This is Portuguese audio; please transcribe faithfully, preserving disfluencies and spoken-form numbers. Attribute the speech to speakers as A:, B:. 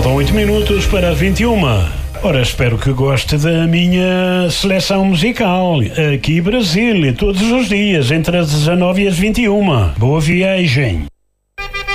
A: Faltam oito minutos para vinte e uma. Ora, espero que goste da minha seleção musical. Aqui Brasil, todos os dias, entre as dezanove e as vinte e uma. Boa viagem.